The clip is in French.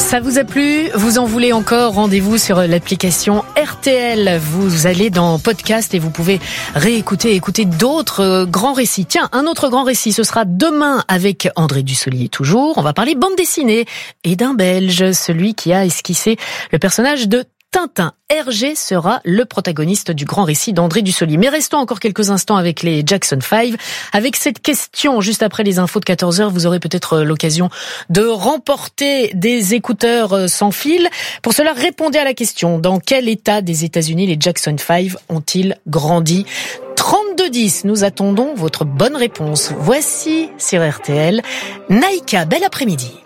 Ça vous a plu? Vous en voulez encore? Rendez-vous sur l'application RTL. Vous allez dans podcast et vous pouvez réécouter et écouter d'autres grands récits. Tiens, un autre grand récit, ce sera demain avec André Dussolier toujours. On va parler bande dessinée et d'un Belge, celui qui a esquissé le personnage de Tintin. Hergé sera le protagoniste du grand récit d'André Dussolier. Mais restons encore quelques instants avec les Jackson 5. Avec cette question, juste après les infos de 14h, vous aurez peut-être l'occasion de remporter des écouteurs sans fil. Pour cela, répondez à la question. Dans quel état des États-Unis les Jackson 5 ont-ils grandi? 3210, nous attendons votre bonne réponse. Voici sur RTL, Naïka, bel après-midi.